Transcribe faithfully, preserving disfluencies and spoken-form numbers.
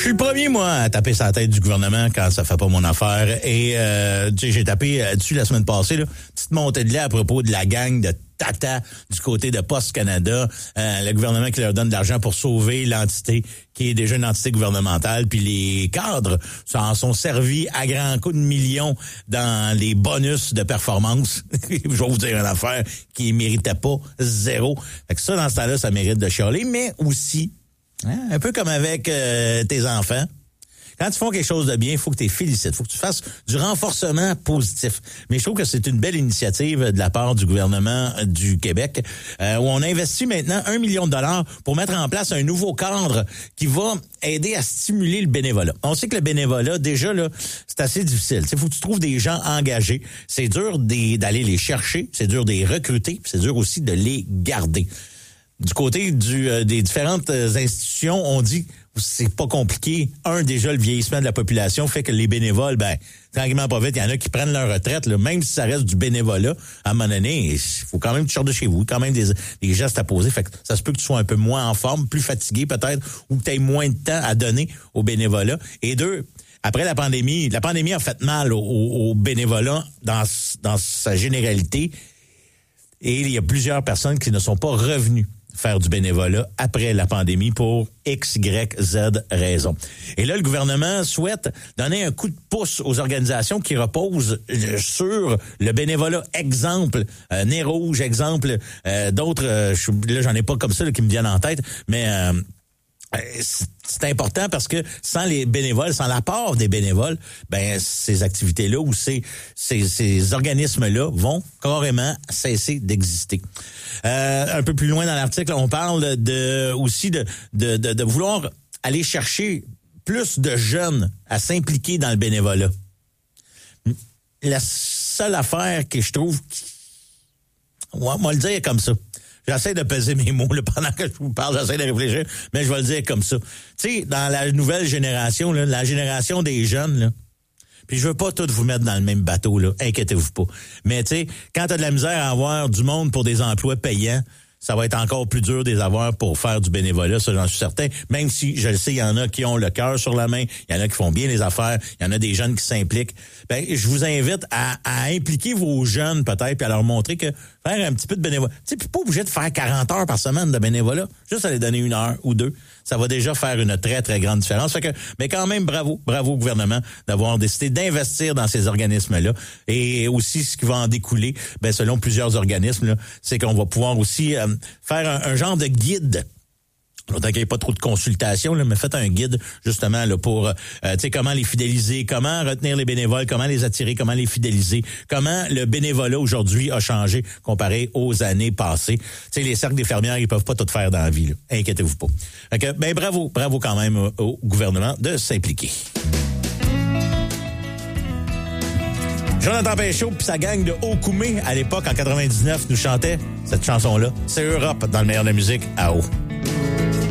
suis le premier, moi, à taper sa tête du gouvernement quand ça fait pas mon affaire. Et euh, tu sais, j'ai tapé dessus la semaine passée, là, petite montée de lait à propos de la gang de tata du côté de Post Canada, euh, le gouvernement qui leur donne de l'argent pour sauver l'entité qui est déjà une entité gouvernementale, puis les cadres s'en sont servis à grands coups de millions dans les bonus de performance. Je vais vous dire une affaire qui méritait pas zéro. Fait que ça, dans ce temps-là, ça mérite de chialer, mais aussi, hein, un peu comme avec euh, tes enfants. Quand tu fais quelque chose de bien, il faut que tu les félicites. Il faut que tu fasses du renforcement positif. Mais je trouve que c'est une belle initiative de la part du gouvernement du Québec, euh, où on investit maintenant un million de dollars pour mettre en place un nouveau cadre qui va aider à stimuler le bénévolat. On sait que le bénévolat, déjà, là, c'est assez difficile. Il faut que tu trouves des gens engagés. C'est dur des, d'aller les chercher, c'est dur de les recruter, puis c'est dur aussi de les garder. Du côté du, euh, des différentes institutions, on dit c'est pas compliqué. Un, déjà, le vieillissement de la population fait que les bénévoles, ben, tranquillement pas vite, il y en a qui prennent leur retraite, là, même si ça reste du bénévolat, à un moment donné, il faut quand même que tu sortes de chez vous, quand même des, des gestes à poser. Fait que ça se peut que tu sois un peu moins en forme, plus fatigué peut-être, ou que tu aies moins de temps à donner au bénévolat. Et deux, après la pandémie, la pandémie a fait mal au, au, au bénévolat dans, dans sa généralité. Et il y a plusieurs personnes qui ne sont pas revenues faire du bénévolat après la pandémie pour X, Y, Z raisons. Et là, le gouvernement souhaite donner un coup de pouce aux organisations qui reposent sur le bénévolat. Exemple, euh, Nez Rouge, exemple, euh, d'autres, euh, là, j'en ai pas comme ça là, qui me viennent en tête, mais... Euh, c'est important parce que sans les bénévoles, sans l'apport des bénévoles, ben ces activités-là ou ces, ces, ces organismes-là vont carrément cesser d'exister. Euh, un peu plus loin dans l'article, on parle de aussi de, de, de, de vouloir aller chercher plus de jeunes à s'impliquer dans le bénévolat. La seule affaire que je trouve, on va le dire comme ça. J'essaie de peser mes mots là, pendant que je vous parle, j'essaie de réfléchir, mais je vais le dire comme ça. Tu sais, dans la nouvelle génération, là, la génération des jeunes, là, puis je veux pas tous vous mettre dans le même bateau, là, inquiétez-vous pas. Mais tu sais, quand t'as de la misère à avoir du monde pour des emplois payants, ça va être encore plus dur de les avoir pour faire du bénévolat, ça j'en suis certain. Même si, je le sais, il y en a qui ont le cœur sur la main, il y en a qui font bien les affaires, il y en a des jeunes qui s'impliquent. Ben, je vous invite à, à impliquer vos jeunes peut-être, puis à leur montrer que faire un petit peu de bénévolat. Tu sais, puis pas obligé de faire quarante heures par semaine de bénévolat, juste à les donner une heure ou deux. Ça va déjà faire une très, très grande différence. Fait que, mais quand même, bravo, bravo au gouvernement d'avoir décidé d'investir dans ces organismes-là. Et aussi, ce qui va en découler, ben, selon plusieurs organismes, là, c'est qu'on va pouvoir aussi euh, faire un, un genre de guide. Autant qu'il n'y ait pas trop de consultations, là, mais faites un guide justement là pour euh, tu sais comment les fidéliser, comment retenir les bénévoles, comment les attirer, comment les fidéliser, comment le bénévolat aujourd'hui a changé comparé aux années passées. Tu sais, les cercles d'infirmières, ils peuvent pas tout faire dans la vie, là. Inquiétez-vous pas. Fait que, ben bravo, bravo quand même au, au gouvernement de s'impliquer. Jonathan Péchaud puis sa gang de Haut-Koumé à l'époque en quatre-vingt-dix-neuf nous chantait cette chanson-là. C'est Europe dans le meilleur de la musique à haut.